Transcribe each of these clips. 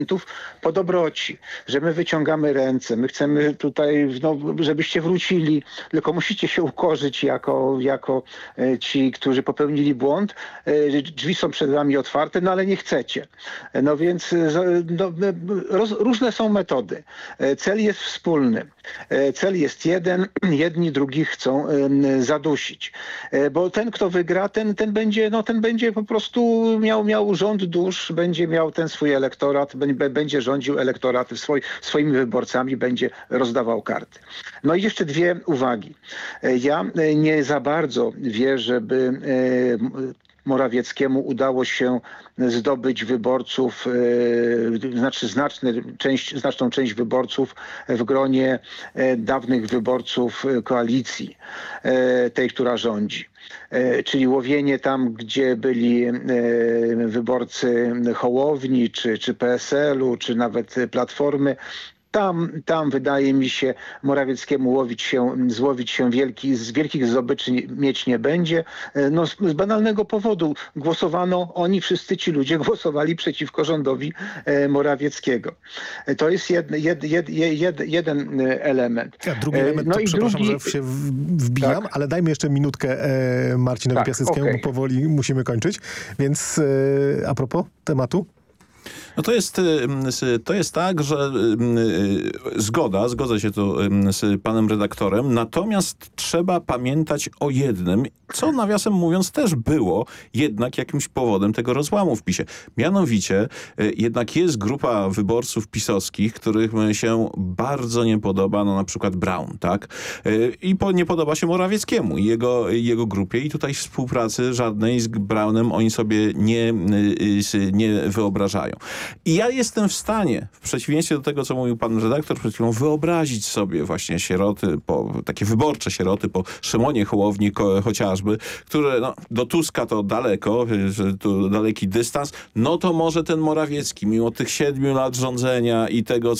po dobroci, że my wyciągamy ręce, my chcemy tutaj, żebyście wrócili, tylko musicie się ukorzyć jako ci, którzy popełnili błąd. Drzwi są przed wami otwarte, ale nie chcecie. No więc różne są metody. Cel jest wspólny. Cel jest jeden, jedni drugich chcą zadusić. Bo ten, kto wygra, ten będzie po prostu miał rząd dusz, będzie miał ten swój elektorat, będzie rządził elektoratem, swoimi wyborcami, będzie rozdawał karty. No i jeszcze dwie uwagi. Ja nie za bardzo wierzę, by Morawieckiemu udało się zdobyć wyborców, znaczną część wyborców w gronie dawnych wyborców koalicji, tej, która rządzi. Czyli łowienie tam, gdzie byli wyborcy Hołowni, czy PSL-u, czy nawet Platformy. Tam wydaje mi się Morawieckiemu złowić się wielkich zdobyczy mieć nie będzie. No, z banalnego powodu oni wszyscy ci ludzie głosowali przeciwko rządowi Morawieckiego. To jest jeden element. A drugi element, no to i przepraszam, że się wbijam, tak. ale dajmy jeszcze minutkę Marcinowi Piaseckiemu, bo powoli musimy kończyć. Więc a propos tematu? No to jest tak, że zgodzę się tu z panem redaktorem, natomiast trzeba pamiętać o jednym, co nawiasem mówiąc też było jednak jakimś powodem tego rozłamu w PiS-ie. Mianowicie jednak jest grupa wyborców pisowskich, których się bardzo nie podoba, na przykład Braun, tak? I nie podoba się Morawieckiemu i jego grupie i tutaj współpracy żadnej z Braunem oni sobie nie wyobrażają. I ja jestem w stanie, w przeciwieństwie do tego, co mówił pan redaktor przed chwilą, wyobrazić sobie właśnie takie wyborcze sieroty po Szymonie Hołowni chociażby, które do Tuska to daleko, to daleki dystans, no to może ten Morawiecki, mimo tych 7 lat rządzenia i tego,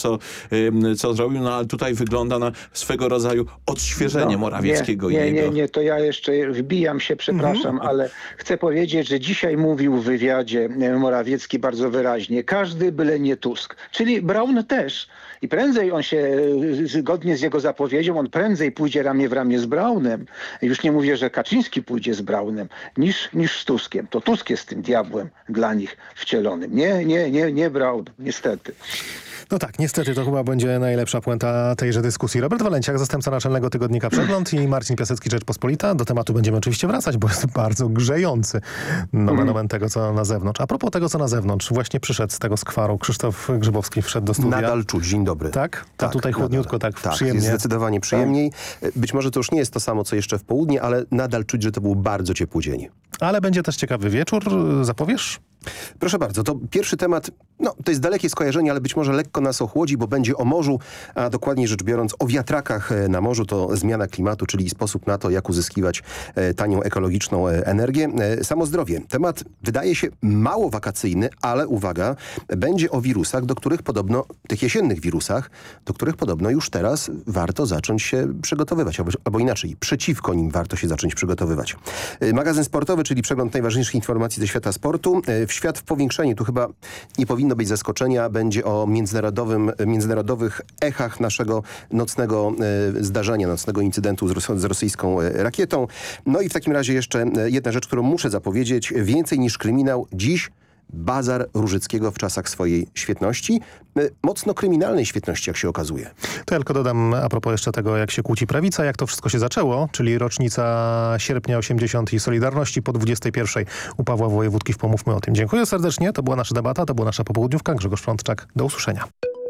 co zrobił, ale tutaj wygląda na swego rodzaju odświeżenie Morawieckiego i jego... Nie, to ja jeszcze wbijam się, przepraszam, ale chcę powiedzieć, że dzisiaj mówił w wywiadzie Morawiecki bardzo wyraźnie, każdy byle nie Tusk. Czyli Braun też. I prędzej on się, zgodnie z jego zapowiedzią, on prędzej pójdzie ramię w ramię z Braunem. Już nie mówię, że Kaczyński pójdzie z Braunem, niż z Tuskiem. To Tusk jest tym diabłem dla nich wcielonym. Nie Braun, niestety. No tak, niestety to chyba będzie najlepsza puenta tejże dyskusji. Robert Walenciak, zastępca naczelnego tygodnika Przegląd i Marcin Piasecki, Rzeczpospolita. Do tematu będziemy oczywiście wracać, bo jest bardzo grzejący nomen tego, co na zewnątrz. A propos tego, co na zewnątrz, właśnie przyszedł z tego skwaru Krzysztof Grzybowski, wszedł do studia. Nadal czuć, dzień dobry. Tak? A tutaj chłodniutko, tak przyjemnie. Jest zdecydowanie przyjemniej. Tak. Być może to już nie jest to samo, co jeszcze w południe, ale nadal czuć, że to był bardzo ciepły dzień. Ale będzie też ciekawy wieczór. Zapowiesz? Proszę bardzo, to pierwszy temat, to jest dalekie skojarzenie, ale być może lekko nas ochłodzi, bo będzie o morzu, a dokładniej rzecz biorąc o wiatrakach na morzu. To zmiana klimatu, czyli sposób na to, jak uzyskiwać tanią, ekologiczną energię. Samo zdrowie. Temat wydaje się mało wakacyjny, ale uwaga, będzie o wirusach, tych jesiennych wirusach, do których podobno już teraz warto zacząć się przygotowywać, albo inaczej, przeciwko nim warto się zacząć przygotowywać. Magazyn sportowy, czyli przegląd najważniejszych informacji ze świata sportu. Świat w powiększeniu, tu chyba nie powinno być zaskoczenia, będzie o międzynarodowych echach naszego nocnego zdarzenia, nocnego incydentu z rosyjską rakietą. No i w takim razie jeszcze jedna rzecz, którą muszę zapowiedzieć. Więcej niż kryminał. Dziś bazar Różyckiego w czasach swojej świetności. Mocno kryminalnej świetności, jak się okazuje. To ja tylko dodam a propos jeszcze tego, jak się kłóci prawica, jak to wszystko się zaczęło, czyli rocznica sierpnia 80 i Solidarności po 21 u Pawła Wojewódki w Pomówmy o tym. Dziękuję serdecznie, to była nasza debata, to była nasza popołudniówka. Grzegorz Frądczak, do usłyszenia.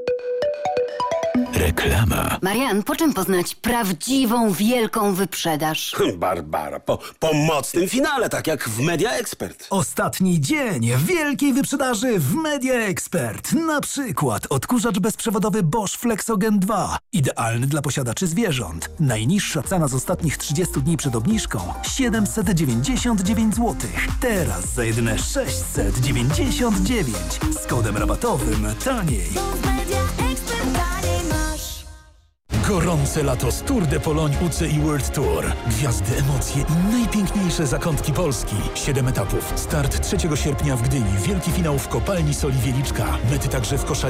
Reklama. Marian, po czym poznać prawdziwą, wielką wyprzedaż? Barbara, po mocnym finale, tak jak w Media Expert. Ostatni dzień wielkiej wyprzedaży w Media Expert. Na przykład odkurzacz bezprzewodowy Bosch Flexogen 2. Idealny dla posiadaczy zwierząt. Najniższa cena z ostatnich 30 dni przed obniżką 799 zł. Teraz za jedyne 699. Z kodem rabatowym taniej. Gorące lato z Tour de Pologne UCI World Tour. Gwiazdy, emocje i najpiękniejsze zakątki Polski. 7 etapów. Start 3 sierpnia w Gdyni. Wielki finał w kopalni Soli Wieliczka. Mety także w Koszalinie.